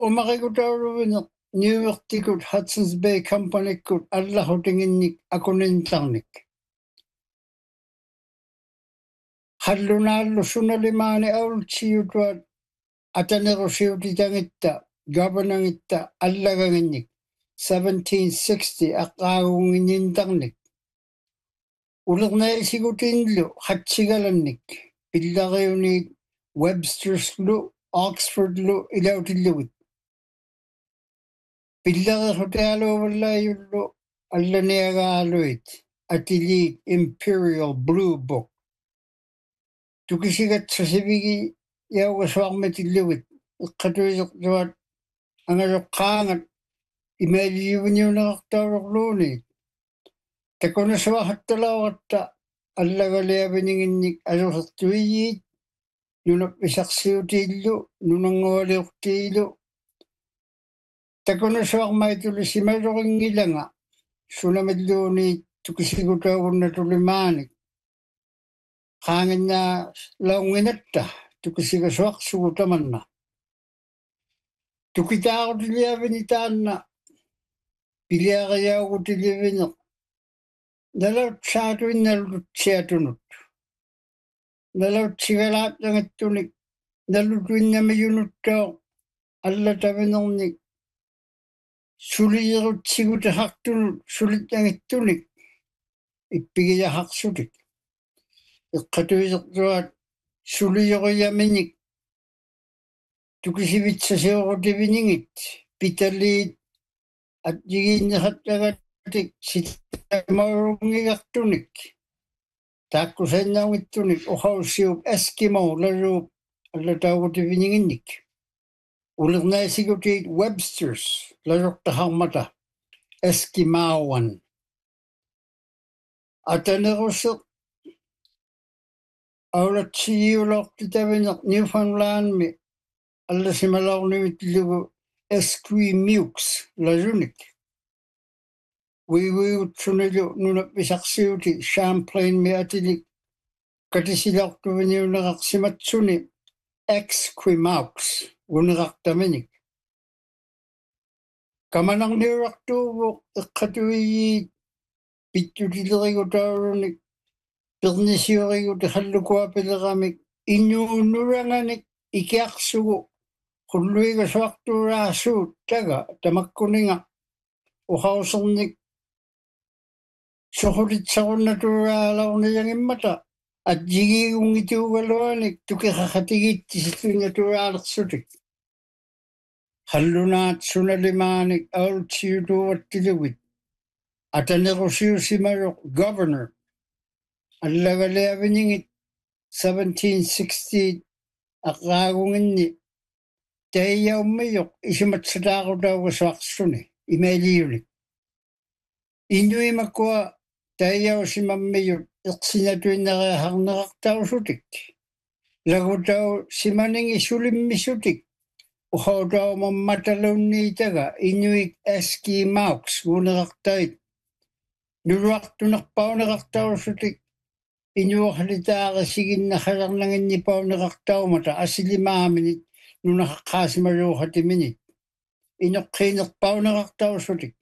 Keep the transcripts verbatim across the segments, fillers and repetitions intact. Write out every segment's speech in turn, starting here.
umakikutauruvinaq New Yorktikut Hudson's Bay Company-kkut allahutinginnik akunintarnik. Hallunaallu sunalimaani aultsiutuat atanerusiutitangitta governorangitta allaganginnik seventeen sixty aqqaagunginnintarnik. Ulernaisigutinlu hatsigalannik pillariuni Websterslu Oxfordlu ilautillugit. Pillariqutialuuvallaayullu allaniagaaluit atiliit Imperial Blue Book. Tukisigatsasivigi yaugaswaarmatillugit iqqatuisertuat angaluqqaangat imaaliuviniunaqartauruqluunit. Takunasuahattalauqatta allagaliavininginnik alusertuiyiit nunap isarsiutiillu nunangualiurtiilu takunasuarmaituli simaluringilanga sunamalluuniit tukisigutaugunnatulimaanik qaanginnaa launginatta tukisigasuarsugu tukitaaqutiliavini taanna piliaqayaugutiliviniq nalaut saatuinnalututsiatunut nalautsigalaatlangittunik nalutuinnamayunuttao allatavinernik suliyerutsigutasartunut sulitlangittunik ippigiyaqarsutik iqqatuisertuat suliyoriaminik tukisivitsasiorutiviningit pitaliit atjigiinneqatlagatik sitamaurungigartunik taakkusainnaungittunik uqaussiup Eskimo laruup allataugutiviniginnik ulernaisigutit Websters laruqtaharmata Eskimauan ataneruseq aulatsigiulortitavineq Newfoundlandmi allasimalaornimitlugu Esquimaux larunik wiwiutsunilu nunappisarsiuti Champlain-mi atilik katisilaortuviniuneraqsimatsuni Esquimaux uneraqtaminik kamanarniurartuuvuq iqqatuiyiit pittutilerigut pernisiorigut hallukuapilleramik innuunnuranganik ikiarsugu qulluigasuartuuraasuut taga tamakkuninga uqausernik soqulitsaqunnatuuraalaorniyangimmata atjigiigungituugaluanik tukiqaqatigittisittuinatuuraalersutik hallunaat sunalimaanik aultsiutuuvattilugit atanerusiusimaruq governor allagaliaviningit seventeen sixty aqqaagunginni taiyaummiyuq isimatsataaqutaugasuarssuni imailiunik innuimakkua taiyausimammiyut eqsinatuinnereaqarnerartausutik lagutau simaningi sulimmisutik uqautaumammataluunniitaga Inuit Eskimaux guunerartait nuluartunerpaunerartausutik inuaqalitaaqissiginnaqalarnanginnipaunerartaumata asilimaamini nunaqqaasimaluuqatiminit inoqqiinerpaunerartausutik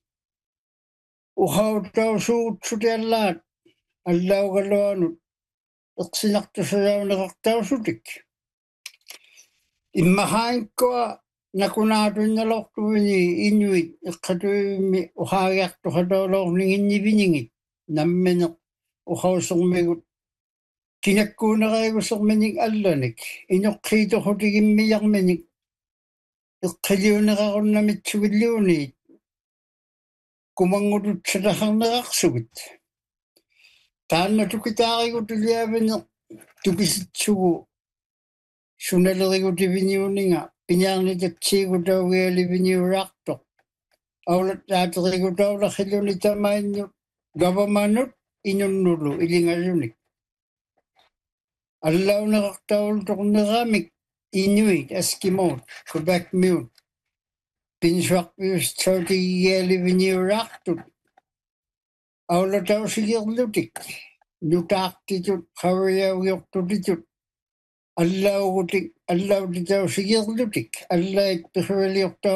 uqautausuutsutiallaat allaugaluanut eqsinartusalaaunerartausutik immaqaankua nakunaatuinnalortuvini Inuit iqqatuivimmi uqaagiartuqataulorninginnipiningit nammineq uqausermigut kinakkuunerayguserminik allanik inoqqiitoqutigimmiyarminik eqqiliunerarunnamitsugiluuniit kumangututsataqarneraqsugit taanna tukitaaqigutiliavineq tukisitsugu sunalerigutiviniuninga piniarnitatsiigutaugialiviniuraartoq aulatlaaterigutaulaqilluni tamainnut gavamanut inunnulu ilingalunik allaunerartaultorneramik Inuit Eskimo Quebec Mute pinsuarpius tautigialiviniuraartut aulatausigerlutik nutaartitut qavariaugiortutitut allaugutik allautitausigerlutik allaik pihuvaliortau